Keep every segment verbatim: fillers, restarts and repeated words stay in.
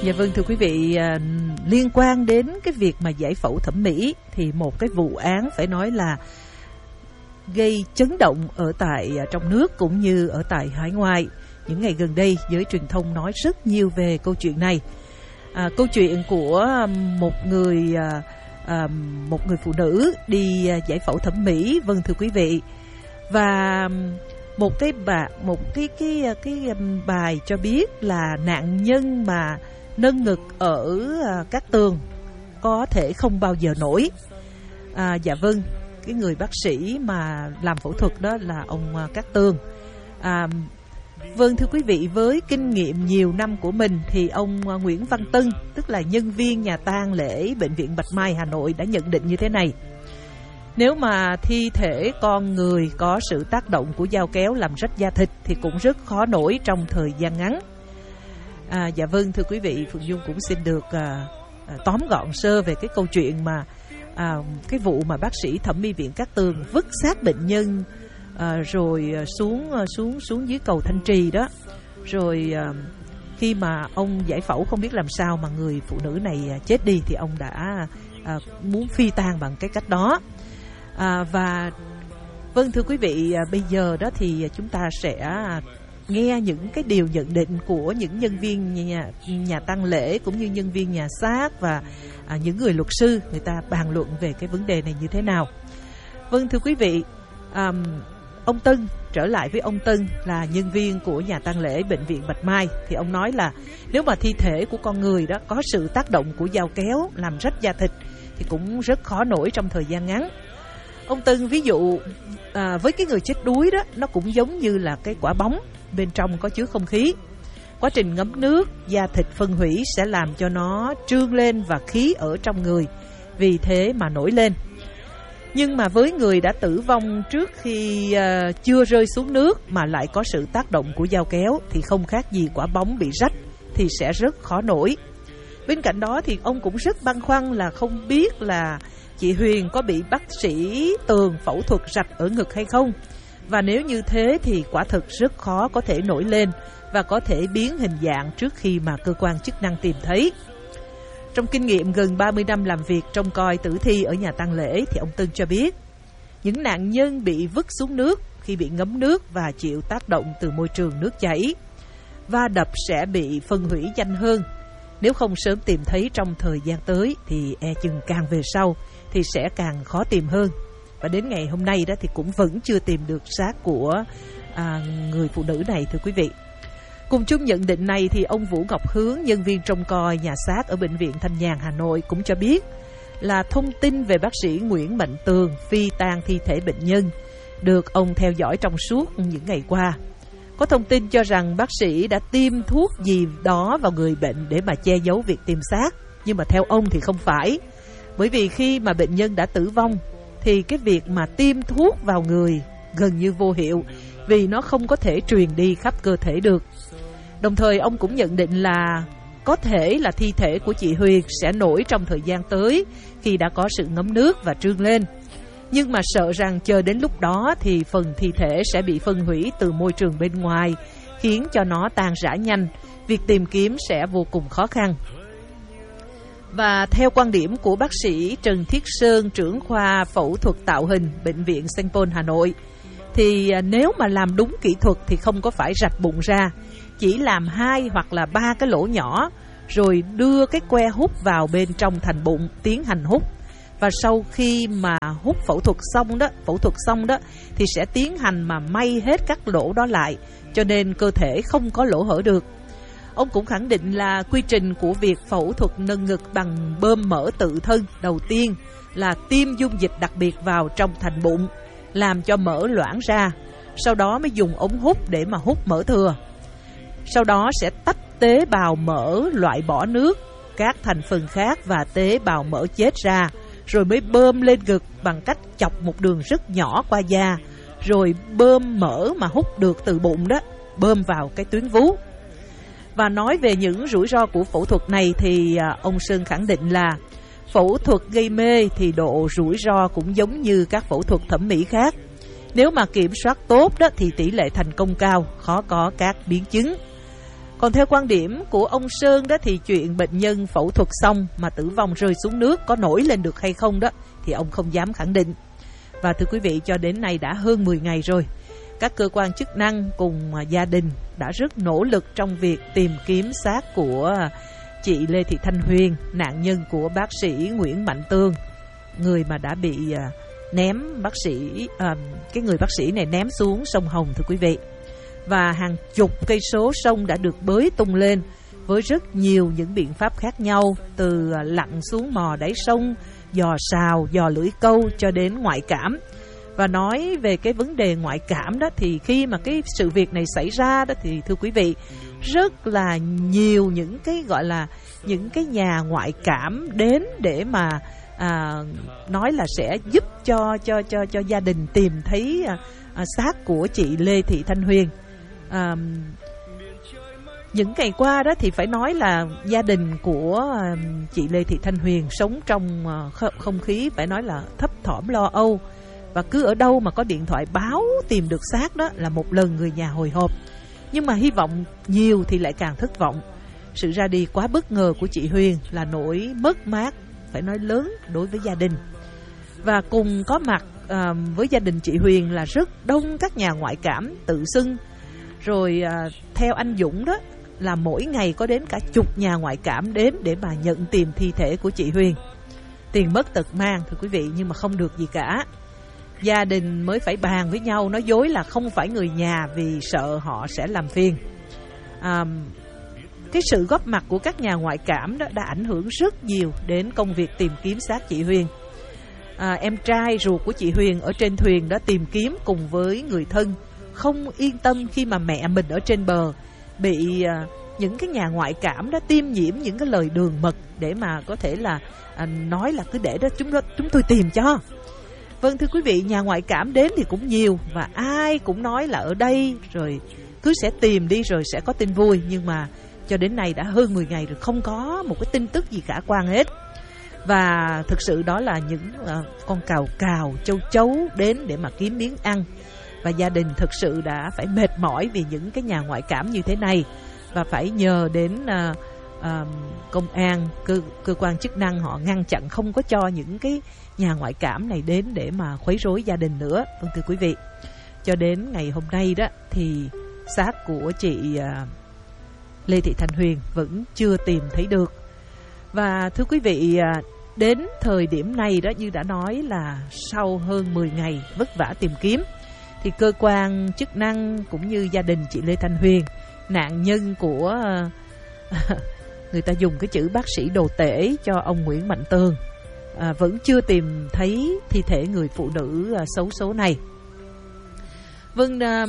Dạ vâng, thưa quý vị, à, liên quan đến cái việc mà giải phẫu thẩm mỹ thì một cái vụ án phải nói là gây chấn động ở tại à, trong nước cũng như ở tại hải ngoại. Những ngày gần đây giới truyền thông nói rất nhiều về câu chuyện này. À, câu chuyện của một người à, à, một người phụ nữ đi à, giải phẫu thẩm mỹ, vâng thưa quý vị, và một cái bà một cái cái cái, cái bài cho biết là nạn nhân mà nâng ngực ở à, Cát Tường có thể không bao giờ nổi. À, dạ vâng, cái người bác sĩ mà làm phẫu thuật đó là ông à, Cát Tường. À, vâng thưa quý vị, với kinh nghiệm nhiều năm của mình thì ông à, Nguyễn Văn Tân, tức là nhân viên nhà tang lễ Bệnh viện Bạch Mai Hà Nội, đã nhận định như thế này: nếu mà thi thể con người có sự tác động của dao kéo làm rách da thịt thì cũng rất khó nổi trong thời gian ngắn. À, dạ vâng thưa quý vị, Phượng Dung cũng xin được à, à, tóm gọn sơ về cái câu chuyện mà à, cái vụ mà bác sĩ thẩm mỹ viện Cát Tường vứt xác bệnh nhân à, rồi xuống xuống xuống dưới cầu Thanh Trì đó. Rồi à, khi mà ông giải phẫu không biết làm sao mà người phụ nữ này chết đi thì ông đã à, muốn phi tang bằng cái cách đó. À, và vâng thưa quý vị, à, bây giờ đó thì chúng ta sẽ nghe những cái điều nhận định của những nhân viên nhà, nhà tang lễ cũng như nhân viên nhà xác và à, những người luật sư, người ta bàn luận về cái vấn đề này như thế nào. Vâng thưa quý vị, à, ông Tân, trở lại với ông Tân là nhân viên của nhà tang lễ Bệnh viện Bạch Mai, thì ông nói là nếu mà thi thể của con người đó có sự tác động của dao kéo làm rách da thịt thì cũng rất khó nổi trong thời gian ngắn. Ông Tân ví dụ à, với cái người chết đuối đó, nó cũng giống như là cái quả bóng, bên trong có chứa không khí. Quá trình ngấm nước, da thịt phân hủy sẽ làm cho nó trương lên và khí ở trong người, vì thế mà nổi lên. Nhưng mà với người đã tử vong trước khi uh, chưa rơi xuống nước mà lại có sự tác động của dao kéo thì không khác gì quả bóng bị rách, thì sẽ rất khó nổi. Bên cạnh đó thì ông cũng rất băn khoăn là không biết là chị Huyền có bị bác sĩ Tường phẫu thuật rạch ở ngực hay không. Và nếu như thế thì quả thực rất khó có thể nổi lên và có thể biến hình dạng trước khi mà cơ quan chức năng tìm thấy. Trong kinh nghiệm gần ba mươi năm làm việc trông coi tử thi ở nhà tang lễ thì ông Tân cho biết, những nạn nhân bị vứt xuống nước khi bị ngấm nước và chịu tác động từ môi trường nước chảy, va đập sẽ bị phân hủy nhanh hơn. Nếu không sớm tìm thấy trong thời gian tới thì e chừng càng về sau thì sẽ càng khó tìm hơn. Và đến ngày hôm nay đó thì cũng vẫn chưa tìm được xác của à, người phụ nữ này, thưa quý vị. Cùng chung nhận định này thì ông Vũ Ngọc Hướng, nhân viên trông coi nhà xác ở Bệnh viện Thanh Nhàn Hà Nội, cũng cho biết là thông tin về bác sĩ Nguyễn Mạnh Tường phi tang thi thể bệnh nhân được ông theo dõi trong suốt những ngày qua. Có thông tin cho rằng bác sĩ đã tiêm thuốc gì đó vào người bệnh để mà che giấu việc tìm xác. Nhưng mà theo ông thì không phải. Bởi vì khi mà bệnh nhân đã tử vong thì cái việc mà tiêm thuốc vào người gần như vô hiệu, vì nó không có thể truyền đi khắp cơ thể được. Đồng thời ông cũng nhận định là có thể là thi thể của chị Huyền sẽ nổi trong thời gian tới khi đã có sự ngấm nước và trương lên. Nhưng mà sợ rằng chờ đến lúc đó thì phần thi thể sẽ bị phân hủy từ môi trường bên ngoài, khiến cho nó tan rã nhanh, việc tìm kiếm sẽ vô cùng khó khăn. Và theo quan điểm của bác sĩ Trần Thiết Sơn, trưởng khoa phẫu thuật tạo hình Bệnh viện Sanh Pôn Hà Nội, thì nếu mà làm đúng kỹ thuật thì không có phải rạch bụng ra, chỉ làm hai hoặc là ba cái lỗ nhỏ, rồi đưa cái que hút vào bên trong thành bụng tiến hành hút. Và sau khi mà hút phẫu thuật xong đó, phẫu thuật xong đó thì sẽ tiến hành mà may hết các lỗ đó lại, cho nên cơ thể không có lỗ hở được. Ông cũng khẳng định là quy trình của việc phẫu thuật nâng ngực bằng bơm mỡ tự thân đầu tiên là tiêm dung dịch đặc biệt vào trong thành bụng, làm cho mỡ loãng ra, sau đó mới dùng ống hút để mà hút mỡ thừa. Sau đó sẽ tách tế bào mỡ, loại bỏ nước, các thành phần khác và tế bào mỡ chết ra, rồi mới bơm lên ngực bằng cách chọc một đường rất nhỏ qua da, rồi bơm mỡ mà hút được từ bụng đó, bơm vào cái tuyến vú. Và nói về những rủi ro của phẫu thuật này thì ông Sơn khẳng định là phẫu thuật gây mê thì độ rủi ro cũng giống như các phẫu thuật thẩm mỹ khác. Nếu mà kiểm soát tốt đó thì tỷ lệ thành công cao, khó có các biến chứng. Còn theo quan điểm của ông Sơn đó thì chuyện bệnh nhân phẫu thuật xong mà tử vong rơi xuống nước có nổi lên được hay không đó thì ông không dám khẳng định. Và thưa quý vị, cho đến nay đã hơn mười ngày rồi, các cơ quan chức năng cùng gia đình đã rất nỗ lực trong việc tìm kiếm xác của chị Lê Thị Thanh Huyền, nạn nhân của bác sĩ Nguyễn Mạnh Tường, người mà đã bị ném bác sĩ à, cái người bác sĩ này ném xuống sông Hồng, thưa quý vị. Và hàng chục cây số sông đã được bới tung lên với rất nhiều những biện pháp khác nhau, từ lặn xuống mò đáy sông, dò sào, dò lưỡi câu cho đến ngoại cảm. Và nói về cái vấn đề ngoại cảm đó thì khi mà cái sự việc này xảy ra đó thì thưa quý vị, rất là nhiều những cái gọi là những cái nhà ngoại cảm đến để mà à, nói là sẽ giúp cho cho cho cho gia đình tìm thấy à, à, xác của chị Lê Thị Thanh Huyền. À, những ngày qua đó thì phải nói là gia đình của chị Lê Thị Thanh Huyền sống trong không khí phải nói là thấp thỏm lo âu, và cứ ở đâu mà có điện thoại báo tìm được xác đó là một lần người nhà hồi hộp. Nhưng mà hy vọng nhiều thì lại càng thất vọng. Sự ra đi quá bất ngờ của chị Huyền là nỗi mất mát phải nói lớn đối với gia đình. Và cùng có mặt à, với gia đình chị Huyền là rất đông các nhà ngoại cảm tự xưng. Rồi à, theo anh Dũng đó là mỗi ngày có đến cả chục nhà ngoại cảm đến để mà nhận tìm thi thể của chị Huyền. Tiền mất tật mang thưa quý vị, nhưng mà không được gì cả. Gia đình mới phải bàn với nhau, nói dối là không phải người nhà vì sợ họ sẽ làm phiền. à, Cái sự góp mặt của các nhà ngoại cảm đó đã ảnh hưởng rất nhiều đến công việc tìm kiếm xác chị Huyền. à, Em trai ruột của chị Huyền ở trên thuyền đã tìm kiếm cùng với người thân, không yên tâm khi mà mẹ mình ở trên bờ bị à, những cái nhà ngoại cảm đó tiêm nhiễm những cái lời đường mật để mà có thể là à, nói là cứ để đó chúng, đó chúng tôi tìm cho. Vâng thưa quý vị, nhà ngoại cảm đến thì cũng nhiều và ai cũng nói là ở đây rồi cứ sẽ tìm đi rồi sẽ có tin vui. Nhưng mà cho đến nay đã hơn mười ngày rồi không có một cái tin tức gì khả quan hết. Và thực sự đó là những uh, con cào cào, châu chấu đến để mà kiếm miếng ăn. Và gia đình thực sự đã phải mệt mỏi vì những cái nhà ngoại cảm như thế này, và phải nhờ đến uh, uh, công an, cơ, cơ quan chức năng họ ngăn chặn không có cho những cái nhà ngoại cảm này đến để mà khuấy rối gia đình nữa. Vâng thưa quý vị, cho đến ngày hôm nay đó thì xác của chị uh, Lê Thị Thanh Huyền vẫn chưa tìm thấy được. Và thưa quý vị, uh, đến thời điểm này đó, như đã nói là sau hơn mười ngày vất vả tìm kiếm thì cơ quan chức năng cũng như gia đình chị Lê Thanh Huyền, nạn nhân của uh, người ta dùng cái chữ bác sĩ đồ tể cho ông Nguyễn Mạnh Tường, à, vẫn chưa tìm thấy thi thể người phụ nữ à, xấu số này. Vâng, à,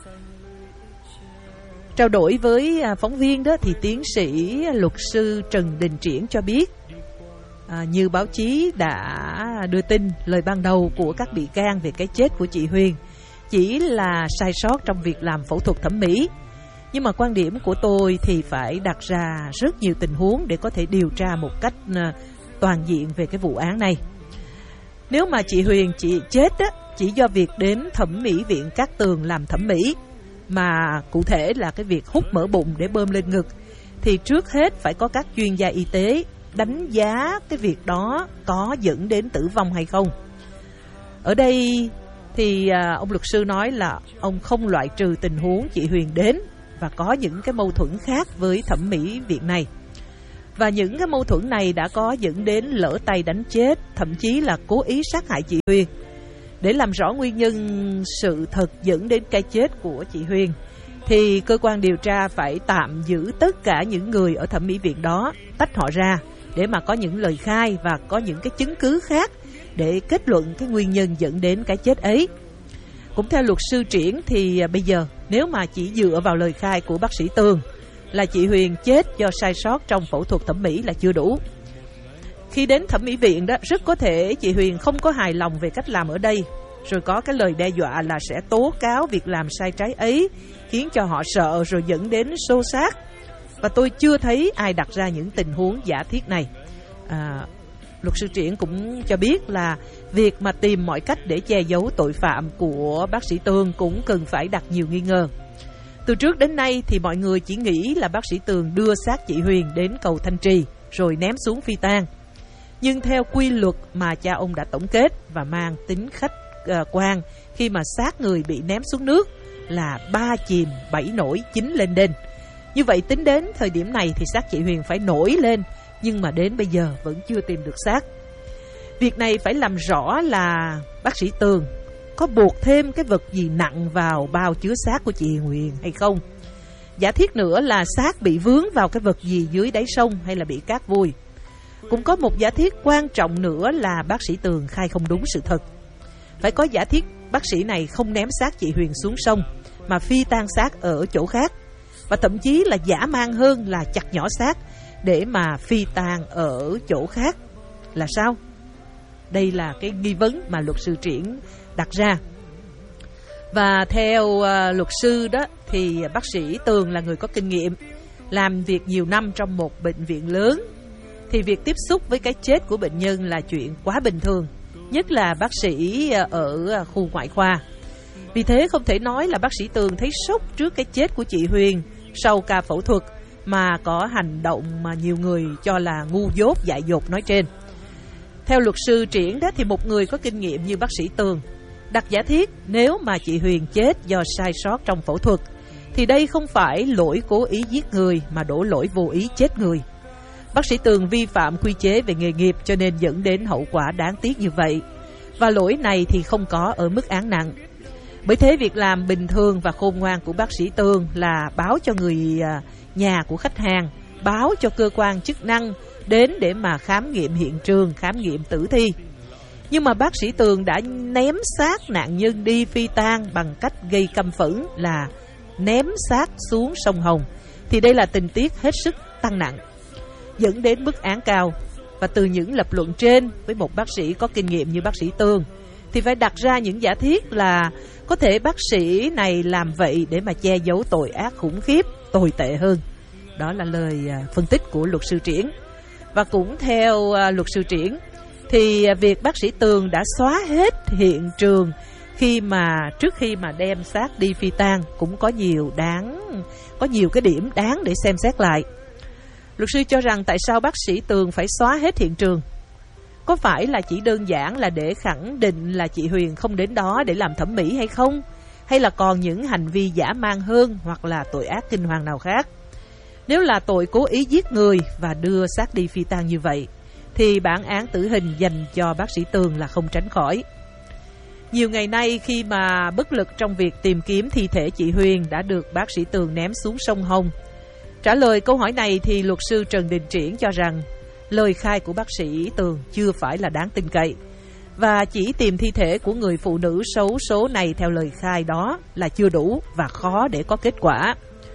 trao đổi với à, phóng viên đó thì tiến sĩ luật sư Trần Đình Triển cho biết, à, như báo chí đã đưa tin, lời ban đầu của các bị can về cái chết của chị Huyền chỉ là sai sót trong việc làm phẫu thuật thẩm mỹ. Nhưng mà quan điểm của tôi thì phải đặt ra rất nhiều tình huống để có thể điều tra một cách uh, toàn diện về cái vụ án này. Nếu mà chị Huyền chị chết á, chỉ do việc đến thẩm mỹ viện Cát Tường làm thẩm mỹ, mà cụ thể là cái việc hút mỡ bụng để bơm lên ngực, thì trước hết phải có các chuyên gia y tế đánh giá cái việc đó có dẫn đến tử vong hay không. Ở đây thì uh, ông luật sư nói là ông không loại trừ tình huống chị Huyền đến và có những cái mâu thuẫn khác với thẩm mỹ viện này. Và những cái mâu thuẫn này đã có dẫn đến lỡ tay đánh chết, thậm chí là cố ý sát hại chị Huyền. Để làm rõ nguyên nhân sự thật dẫn đến cái chết của chị Huyền, thì cơ quan điều tra phải tạm giữ tất cả những người ở thẩm mỹ viện đó, tách họ ra để mà có những lời khai và có những cái chứng cứ khác để kết luận cái nguyên nhân dẫn đến cái chết ấy. Cũng theo luật sư Triển thì bây giờ nếu mà chỉ dựa vào lời khai của bác sĩ Tường là chị Huyền chết do sai sót trong phẫu thuật thẩm mỹ là chưa đủ. Khi đến thẩm mỹ viện đó, rất có thể chị Huyền không có hài lòng về cách làm ở đây, rồi có cái lời đe dọa là sẽ tố cáo việc làm sai trái ấy, khiến cho họ sợ rồi dẫn đến xô xát. Và tôi chưa thấy ai đặt ra những tình huống giả thiết này. À, luật sư Triển cũng cho biết là việc mà tìm mọi cách để che giấu tội phạm của bác sĩ Tường cũng cần phải đặt nhiều nghi ngờ. Từ trước đến nay thì mọi người chỉ nghĩ là bác sĩ Tường đưa xác chị Huyền đến cầu Thanh Trì rồi ném xuống phi tang. Nhưng theo quy luật mà cha ông đã tổng kết và mang tính khách uh, quan khi mà xác người bị ném xuống nước là ba chìm bảy nổi chín lên đên. Như vậy tính đến thời điểm này thì xác chị Huyền phải nổi lên, nhưng mà đến bây giờ vẫn chưa tìm được xác. Việc này phải làm rõ là bác sĩ Tường có buộc thêm cái vật gì nặng vào bao chứa xác của chị Huyền hay không. Giả thiết nữa là xác bị vướng vào cái vật gì dưới đáy sông hay là bị cát vùi. Cũng có một giả thiết quan trọng nữa là bác sĩ Tường khai không đúng sự thật. Phải có giả thiết bác sĩ này không ném xác chị Huyền xuống sông mà phi tang xác ở chỗ khác, và thậm chí là dã man hơn là chặt nhỏ xác để mà phi tang ở chỗ khác. Là sao? Đây là cái nghi vấn mà luật sư Triển đặt ra. Và theo uh, luật sư đó thì bác sĩ Tường là người có kinh nghiệm, làm việc nhiều năm trong một bệnh viện lớn, thì việc tiếp xúc với cái chết của bệnh nhân là chuyện quá bình thường, nhất là bác sĩ ở khu ngoại khoa. Vì thế không thể nói là bác sĩ Tường thấy sốc trước cái chết của chị Huyền sau ca phẫu thuật mà có hành động mà nhiều người cho là ngu dốt dại dột nói trên. Theo luật sư Triển đó thì một người có kinh nghiệm như bác sĩ Tường đặt giả thiết nếu mà chị Huyền chết do sai sót trong phẫu thuật thì đây không phải lỗi cố ý giết người mà đổ lỗi vô ý chết người. Bác sĩ Tường vi phạm quy chế về nghề nghiệp cho nên dẫn đến hậu quả đáng tiếc như vậy, và lỗi này thì không có ở mức án nặng. Bởi thế việc làm bình thường và khôn ngoan của bác sĩ Tường là báo cho người nhà của khách hàng, báo cho cơ quan chức năng đến để mà khám nghiệm hiện trường, khám nghiệm tử thi. Nhưng mà bác sĩ Tường đã ném xác nạn nhân đi phi tang bằng cách gây căm phẫn là ném xác xuống sông Hồng, thì đây là tình tiết hết sức tăng nặng, dẫn đến mức án cao. Và từ những lập luận trên, với một bác sĩ có kinh nghiệm như bác sĩ Tường thì phải đặt ra những giả thiết là có thể bác sĩ này làm vậy để mà che giấu tội ác khủng khiếp, tồi tệ hơn. Đó là lời phân tích của luật sư Triển. Và cũng theo luật sư Triển thì việc bác sĩ Tường đã xóa hết hiện trường khi mà trước khi mà đem xác đi phi tang cũng có nhiều đáng có nhiều cái điểm đáng để xem xét lại. Luật sư cho rằng tại sao bác sĩ Tường phải xóa hết hiện trường? Có phải là chỉ đơn giản là để khẳng định là chị Huyền không đến đó để làm thẩm mỹ hay không? Hay là còn những hành vi dã man hơn hoặc là tội ác kinh hoàng nào khác? Nếu là tội cố ý giết người và đưa xác đi phi tang như vậy thì bản án tử hình dành cho bác sĩ Tường là không tránh khỏi. Nhiều ngày nay khi mà bất lực trong việc tìm kiếm thi thể chị Huyền đã được bác sĩ Tường ném xuống sông Hồng. Trả lời câu hỏi này thì luật sư Trần Đình Triển cho rằng lời khai của bác sĩ Tường chưa phải là đáng tin cậy, và chỉ tìm thi thể của người phụ nữ xấu số này theo lời khai đó là chưa đủ và khó để có kết quả.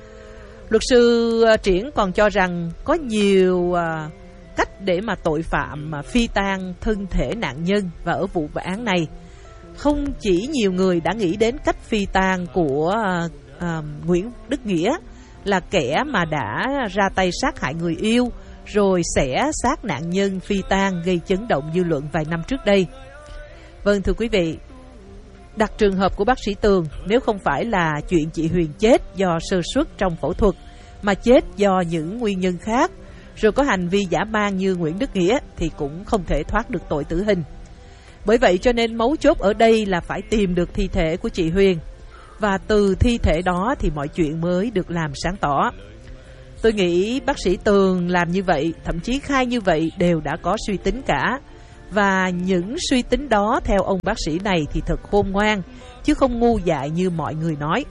Luật sư Triển còn cho rằng có nhiều cách để mà tội phạm phi tang thân thể nạn nhân, và ở vụ án này không chỉ nhiều người đã nghĩ đến cách phi tang của uh, Nguyễn Đức Nghĩa là kẻ mà đã ra tay sát hại người yêu rồi xẻ xác nạn nhân phi tang gây chấn động dư luận vài năm trước đây. Vâng, thưa quý vị, đặt trường hợp của bác sĩ Tường, nếu không phải là chuyện chị Huyền chết do sơ suất trong phẫu thuật mà chết do những nguyên nhân khác, rồi có hành vi dã man như Nguyễn Đức Nghĩa thì cũng không thể thoát được tội tử hình. Bởi vậy cho nên mấu chốt ở đây là phải tìm được thi thể của chị Huyền, và từ thi thể đó thì mọi chuyện mới được làm sáng tỏ. Tôi nghĩ bác sĩ Tường làm như vậy, thậm chí khai như vậy đều đã có suy tính cả. Và những suy tính đó theo ông bác sĩ này thì thật khôn ngoan, chứ không ngu dại như mọi người nói.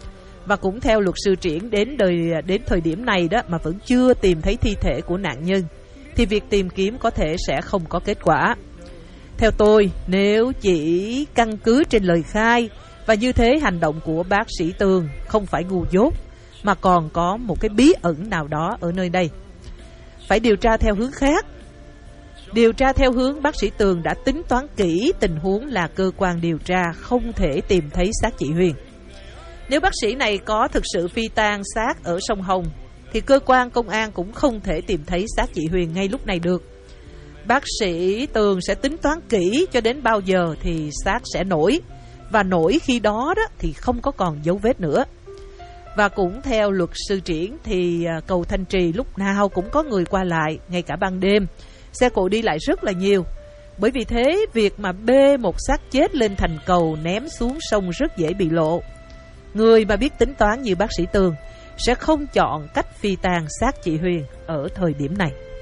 Và cũng theo luật sư Triển, đến đời đến thời điểm này đó mà vẫn chưa tìm thấy thi thể của nạn nhân thì việc tìm kiếm có thể sẽ không có kết quả. Theo tôi, nếu chỉ căn cứ trên lời khai và như thế, hành động của bác sĩ Tường không phải ngu dốt mà còn có một cái bí ẩn nào đó ở nơi đây. Phải điều tra theo hướng khác. Điều tra theo hướng bác sĩ Tường đã tính toán kỹ tình huống là cơ quan điều tra không thể tìm thấy xác chị Huyền. Nếu bác sĩ này có thực sự phi tang xác ở sông Hồng thì cơ quan công an cũng không thể tìm thấy xác chị Huyền ngay lúc này được. Bác sĩ Tường sẽ tính toán kỹ cho đến bao giờ thì xác sẽ nổi, và nổi khi đó đó thì không có còn dấu vết nữa. Và cũng theo luật sư Triển thì cầu Thanh Trì lúc nào cũng có người qua lại, ngay cả ban đêm. Xe cộ đi lại rất là nhiều. Bởi vì thế, việc mà bê một xác chết lên thành cầu ném xuống sông rất dễ bị lộ. Người mà biết tính toán như bác sĩ Tường sẽ không chọn cách phi tang xác chị Huyền ở thời điểm này.